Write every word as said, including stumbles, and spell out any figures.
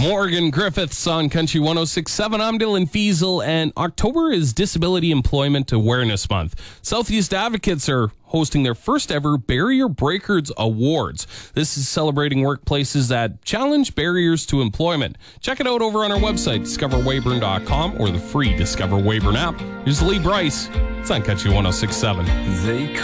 Morgan Griffiths on Country one oh six point seven. I'm Dylan Fiesel, and October is Disability Employment Awareness Month. Southeast Advocates are hosting their first ever Barrier Breakers Awards. This is celebrating workplaces that challenge barriers to employment. Check it out over on our website, discover weyburn dot com, or the free Discover Weyburn app. Here's Lee Bryce. It's on Country one oh six point seven. They